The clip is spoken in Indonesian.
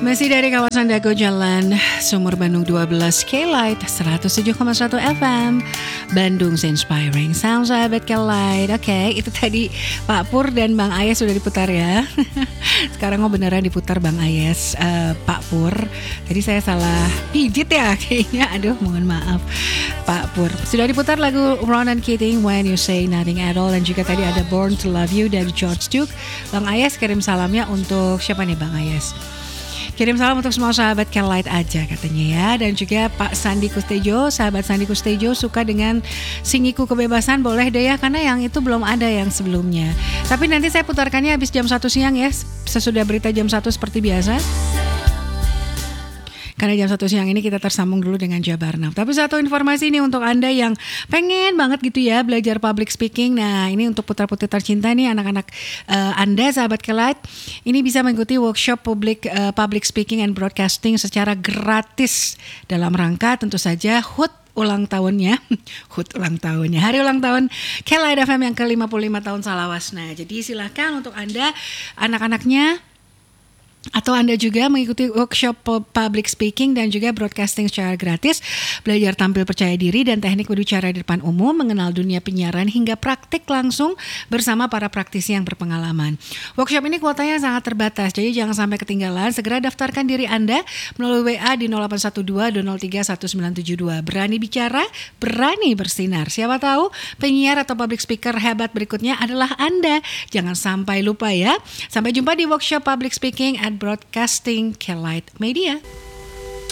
Masih dari kawasan Dago Jalan Sumur Bandung 12 K-Light 107,1 FM Bandung Inspiring Sound sahabat K-Light. Oke, itu tadi Pak Pur dan Bang Ayes sudah diputar ya. Sekarang mau beneran diputar Bang Ayes, Pak Pur. Jadi saya salah pijit ya kayaknya. Aduh, mohon maaf Pak Pur. Sudah diputar lagu Ronan Keating When You Say Nothing At All. Dan juga tadi ada Born to Love You dari George Duke. Bang Ayes kirim salamnya untuk siapa nih Bang Ayes? Kirim salam untuk semua sahabat K-Light aja katanya ya. Dan juga Pak Sandi Kustejo, sahabat Sandi Kustejo suka dengan Singiku Kebebasan, boleh deh ya, karena yang itu belum ada yang sebelumnya. Tapi nanti saya putarkannya habis jam 1 siang ya, sesudah berita jam 1 seperti biasa. Karena jam 1 siang ini kita tersambung dulu dengan Jabar Now. Tapi satu informasi nih untuk Anda yang pengen banget gitu ya belajar public speaking. Nah ini untuk putra-putri tercinta nih anak-anak Anda sahabat K-Light. Ini bisa mengikuti workshop public speaking and broadcasting secara gratis dalam rangka tentu saja HUT ulang tahunnya, hari ulang tahun K-Light FM yang ke-55 tahun Salawas. Nah jadi silahkan untuk Anda anak-anaknya atau Anda juga mengikuti workshop public speaking dan juga broadcasting secara gratis, belajar tampil percaya diri dan teknik berbicara di depan umum, mengenal dunia penyiaran hingga praktik langsung bersama para praktisi yang berpengalaman. Workshop ini kuotanya sangat terbatas, jadi jangan sampai ketinggalan. Segera daftarkan diri Anda melalui WA di 0812-203-1972. Berani bicara, berani bersinar. Siapa tahu penyiar atau public speaker hebat berikutnya adalah Anda. Jangan sampai lupa ya. Sampai jumpa di workshop public speaking and broadcasting K-Light Media.